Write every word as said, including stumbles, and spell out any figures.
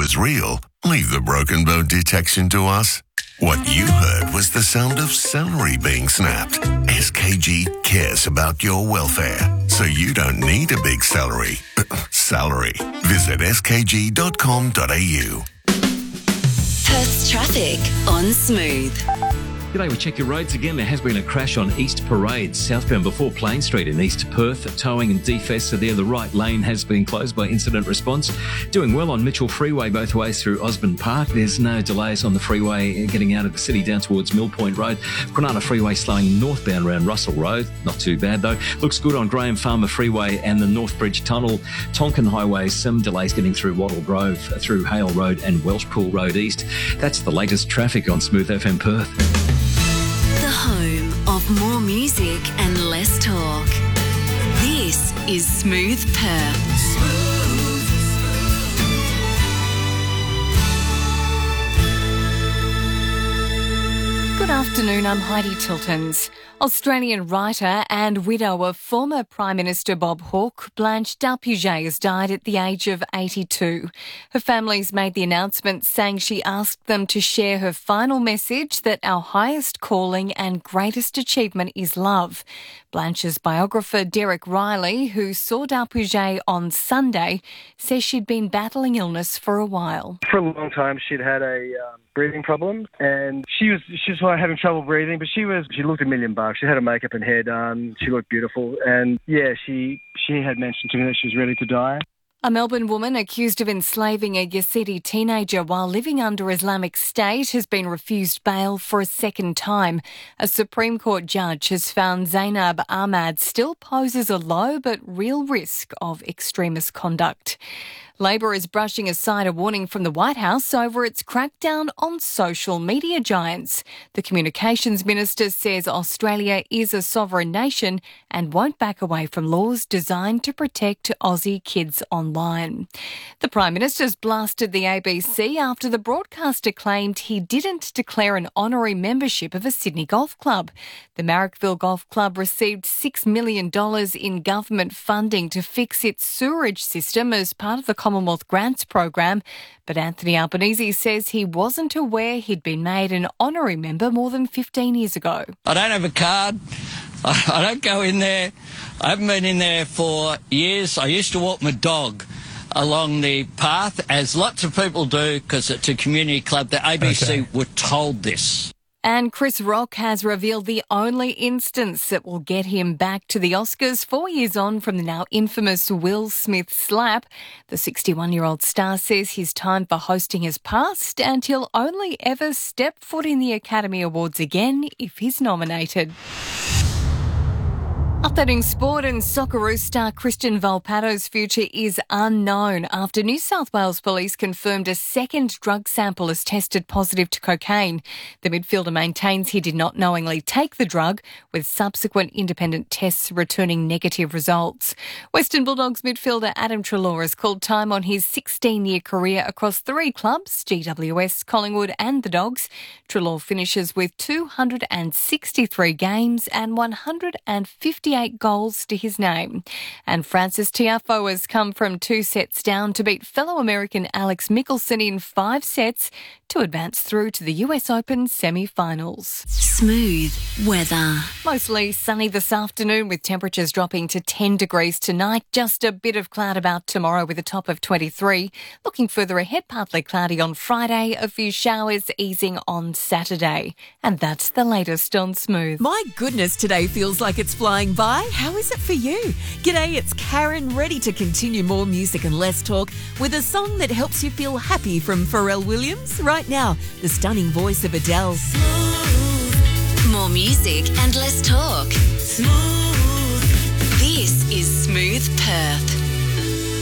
was real, leave the broken bone detection to us. What you heard was the sound of celery being snapped. S K G cares about your welfare, so you don't need a big celery. Salary. Visit s k g dot com dot a u. Perth's traffic on Smooth. G'day, we check your roads again. There has been a crash on East Parade, southbound before Plain Street in East Perth. Towing and defests are there. The right lane has been closed by incident response. Doing well on Mitchell Freeway both ways through Osborne Park. There's no delays on the freeway getting out of the city down towards Mill Point Road. Kwinana Freeway slowing northbound around Russell Road. Not too bad though. Looks good on Graham Farmer Freeway and the North Bridge Tunnel. Tonkin Highway, some delays getting through Wattle Grove, through Hale Road and Welshpool Road East. That's the latest traffic on Smooth F M Perth. The home of more music and less talk. This is Smooth Perth. Good afternoon, I'm Heidi Tiltons. Australian writer and widow of former Prime Minister Bob Hawke, Blanche Dalpuget, has died at the age of eighty-two. Her family's made the announcement saying she asked them to share her final message that our highest calling and greatest achievement is love. Blanche's biographer Derek Riley, who saw Dalpuget on Sunday, says she'd been battling illness for a while. For a long time she'd had a um, breathing problem, and she was she was having trouble breathing, but she was she looked a million bucks. She had her makeup and hair done. She looked beautiful, and yeah, she she had mentioned to me that she was ready to die. A Melbourne woman accused of enslaving a Yazidi teenager while living under Islamic State has been refused bail for a second time. A Supreme Court judge has found Zainab Ahmad still poses a low but real risk of extremist conduct. Labor is brushing aside a warning from the White House over its crackdown on social media giants. The Communications Minister says Australia is a sovereign nation and won't back away from laws designed to protect Aussie kids online. The Prime Minister's blasted the A B C after the broadcaster claimed he didn't declare an honorary membership of a Sydney golf club. The Marrickville Golf Club received six million dollars in government funding to fix its sewerage system as part of the Commonwealth Grants program, but Anthony Albanese says he wasn't aware he'd been made an honorary member more than fifteen years ago. I don't have a card. I don't go in there. I haven't been in there for years. I used to walk my dog along the path, as lots of people do, because it's a community club. The A B C okay. were told this. And Chris Rock has revealed the only instance that will get him back to the Oscars four years on from the now infamous Will Smith slap. The sixty-one-year-old star says his time for hosting has passed and he'll only ever step foot in the Academy Awards again if he's nominated. Updating sport, and Socceroos star Christian Volpato's future is unknown after New South Wales Police confirmed a second drug sample has tested positive to cocaine. The midfielder maintains he did not knowingly take the drug, with subsequent independent tests returning negative results. Western Bulldogs midfielder Adam Treloar has called time on his sixteen-year career across three clubs, G W S, Collingwood and the Dogs. Treloar finishes with two hundred sixty-three games and one hundred fifty-eight goals to his name. And Francis Tiafoe has come from two sets down to beat fellow American Alex Mickelson in five sets to advance through to the U S Open semi-finals. Smooth weather. Mostly sunny this afternoon with temperatures dropping to ten degrees tonight. Just a bit of cloud about tomorrow with a top of twenty-three. Looking further ahead, partly cloudy on Friday, a few showers easing on Saturday. And that's the latest on Smooth. My goodness, today feels like it's flying by. How is it for you? G'day, it's Karen, ready to continue more music and less talk with a song that helps you feel happy from Pharrell Williams. Right now, the stunning voice of Adele. Smooth. More music and less talk. Smooth. This is Smooth Perth.